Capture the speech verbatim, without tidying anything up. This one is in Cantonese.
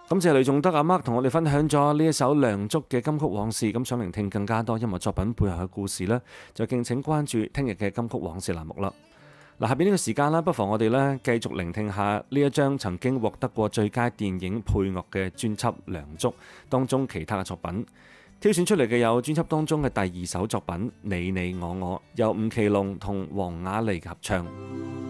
感謝雷仲德阿 Mark 同我哋分享咗呢一首梁祝嘅金曲往事。咁想聆聽更加多音樂作品背後嘅故事呢，就敬請關注聽日嘅金曲往事欄目啦。嗱，下邊呢個時間啦，不妨我哋呢繼續聆聽下呢一張曾經獲得過最佳電影配樂嘅專輯《梁祝》當中其他嘅作品。挑選出嚟嘅有專輯當中嘅第二首作品《你你我我》，由吳奇隆同黃雅莉合唱。